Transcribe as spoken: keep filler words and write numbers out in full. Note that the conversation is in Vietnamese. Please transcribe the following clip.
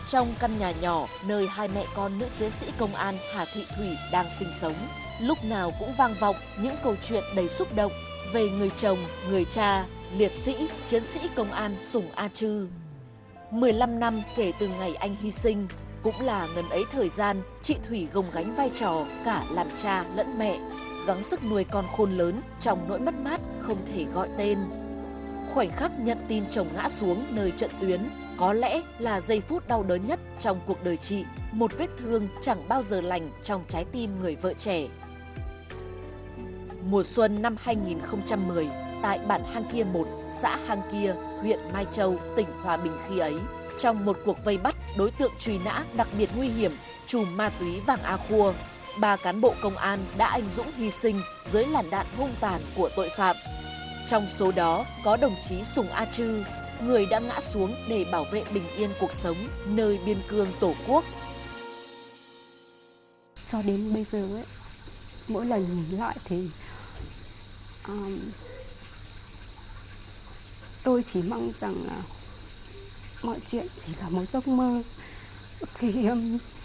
Trong căn nhà nhỏ nơi hai mẹ con nữ chiến sĩ công an Hà Thị Thủy đang sinh sống, lúc nào cũng vang vọng những câu chuyện đầy xúc động về người chồng, người cha, liệt sĩ, chiến sĩ công an Sùng A Chư. mười lăm năm kể từ ngày anh hy sinh, cũng là ngần ấy thời gian chị Thủy gồng gánh vai trò cả làm cha lẫn mẹ, gắng sức nuôi con khôn lớn trong nỗi mất mát không thể gọi tên. Khoảnh khắc nhận tin chồng ngã xuống nơi trận tuyến có lẽ là giây phút đau đớn nhất trong cuộc đời chị, một vết thương chẳng bao giờ lành trong trái tim người vợ trẻ. Mùa xuân năm hai nghìn không trăm mười, tại bản Hang Kia một, xã Hang Kia, huyện Mai Châu, tỉnh Hòa Bình khi ấy, trong một cuộc vây bắt đối tượng truy nã đặc biệt nguy hiểm, trùm ma túy Vàng A Khua, ba cán bộ công an đã anh dũng hy sinh dưới làn đạn hung tàn của tội phạm. Trong số đó có đồng chí Sùng A Chư, người đã ngã xuống để bảo vệ bình yên cuộc sống nơi biên cương Tổ quốc. Cho đến bây giờ ấy, mỗi lần nhìn lại thì um, tôi chỉ mong rằng uh, mọi chuyện chỉ là một giấc mơ. Khi um,